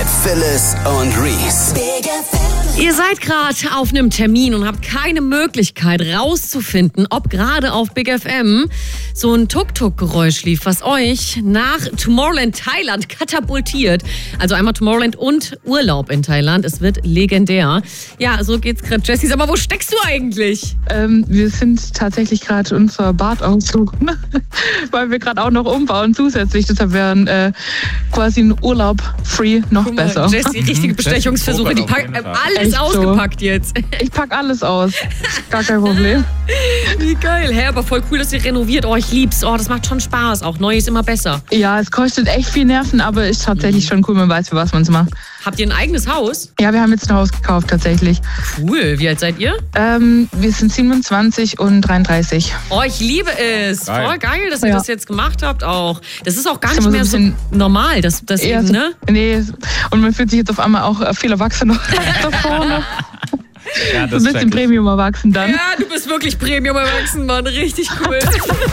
mit Phyllis und Reese. Ihr seid gerade auf einem Termin und habt keine Möglichkeit rauszufinden, ob gerade auf Big FM so ein Tuk-Tuk-Geräusch lief, was euch nach Tomorrowland Thailand katapultiert. Also einmal Tomorrowland und Urlaub in Thailand. Es wird legendär. Ja, so geht's gerade, Jessie. Aber wo steckst du eigentlich? Wir sind tatsächlich gerade unser Bad aussuchen, weil wir gerade auch noch umbauen zusätzlich. Deshalb wäre quasi ein Urlaub free noch besser. Jessie, richtige Bestechungsversuche. Die packen alles Echt ausgepackt so. Jetzt. Ich pack alles aus. Gar kein Problem. Wie geil. Hä, aber voll cool, dass ihr renoviert. Oh, ich lieb's. Oh, das macht schon Spaß. Auch neu ist immer besser. Ja, es kostet echt viel Nerven, aber ist tatsächlich schon cool. Man weiß, für was man es macht. Habt ihr ein eigenes Haus? Ja, wir haben jetzt ein Haus gekauft tatsächlich. Cool. Wie alt seid ihr? Wir sind 27 und 33. Oh, ich liebe es. Geil. Voll geil, dass ihr das jetzt gemacht habt auch. Das ist auch gar Ist nicht immer mehr so so ein normal, das eher eben, so, ne? Nee, und man fühlt sich jetzt auf einmal auch viel erwachsener da vorne. Ja, Ein bisschen Premium erwachsen dann. Ja, du bist wirklich Premium erwachsen, Mann. Richtig cool.